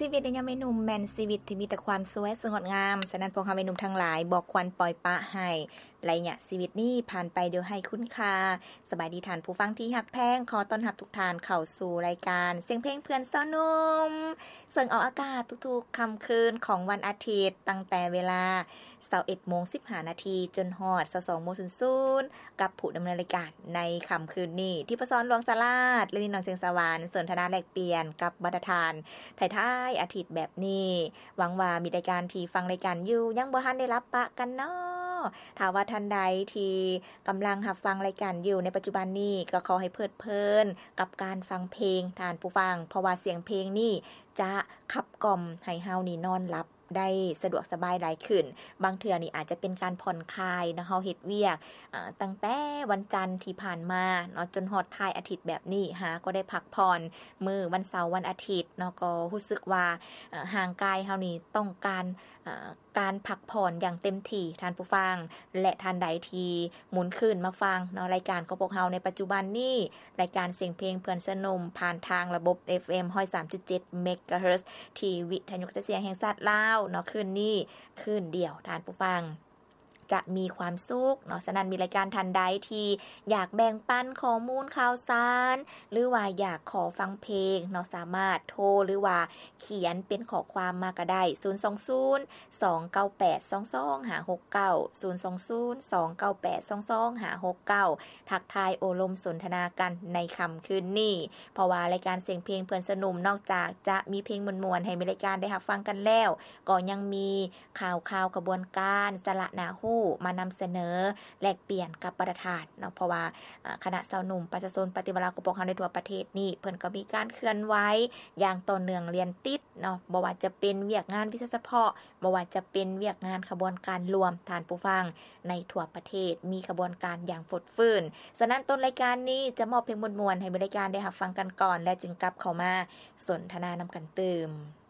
ชีวิตในยามวัยหนุ่มแม่นชีวิตที่มีแต่ความสวยสงดงามฉะนั้นพวกเราวัยหนุ่มทั้งหลายบอกควรปล่อยปะให้ระยะชีวิตนี้ผ่านไปโดยให้คุณค่าสบายดีท่านผู้ฟังที่ฮักแพงขอต้อนรับทุกท่านเข้าสู่รายการเสียงเพลงเพื่อนสาวหนุ่มซึ่งออกอากาศทุกๆค่ำคืนของวันอาทิตย์ตั้งแต่เวลา 21:15 น.จนฮอด 22:00 น.กับผู้ดำเนินรายการในค่ำคืนนี้ที่ประสรหลวงสลาดและนี่น้องเชียงสวรรค์สนทนาแลกเปลี่ยนกับบรรทานท้ายอาทิตย์แบบนี้หวังว่ามีรายการที่ฟังรายการอยู่ยังบ่ทันได้รับปะกันเนาะถ้าว่าท่านใดที่กำลังรับฟังรายการอยู่ในปัจจุบันนี้ก็ขอให้เพลิดเพลินกับการฟังเพลงท่านผู้ฟังเพราะว่าเสียงเพลงนี่จะขับกล่อมให้เฮานี่นอนหลับได้สะดวกสบายหลายขึ้นบางเทื่อนี่อาจจะเป็นการผ่อนคลายเนาะเฮาเฮ็ดเวียกตั้งแต่วันจันทร์ที่ผ่านมาเนาะจนฮอดท้ายอาทิตย์แบบนี้หาก็ได้พักผ่อนมื้อวันเสาร์วันอาทิตย์เนาะก็รู้สึกว่าร่างกายเฮานี่ต้องการพักผ่อนอย่างเต็มที่ท่านผู้ฟังและท่านใดที่หมุนคืนมาฟังเนาะรายการของพวกเฮาในปัจจุบันนี้รายการเสียงเพลงเพื่อนสนุมผ่านทางระบบ FM 103.7 เมกะเฮิรตซ์ที่วิทยุกระจายเสียงแห่งชาติลาวเนาะคืนนี้คืนเดียวท่านผู้ฟังจะมีความสุขเนาะฉะนั้นมีรายการทันใดที่อยากแบ่งปันข้อมูลข่าวสารหรือว่าอยากขอฟังเพลงเนาะสามารถโทรหรือว่าเขียนเป็นข้อความมาก็ได้020-298-2259 ทักทายโอลมสนทนากันในค่ำคืนนี้เพราะว่ารายการเสียงเพลงเพื่อนสนุมนอกจากจะมีเพลงมวลๆให้มีรายการได้รับฟังกันแล้วก็ยังมีข่าวกระบวนการสละหนาหู้มานำเสนอแลกเปลี่ยนกับประธานเนาะเพราะว่าคณะสาวหนุ่มประชาชนปฏิวัติของพวกเฮาในทั่วประเทศนี่เพิ่นก็มีการเคลื่อนไหวอย่างต่อเนื่องเรียนติดเนาะบ่ว่าจะเป็นเวียกงานพิเศษเฉพาะบ่ว่าจะเป็นเวียกงานขบวนการรวมท่านผู้ฟังในทั่วประเทศมีขบวนการอย่างฟดฟื้นฉะนั้นต้นรายการนี้จะมอบเพลงม่วนๆให้บริการได้รับฟังกันก่อนและจึงกลับเข้ามาสนทนานำกันเติม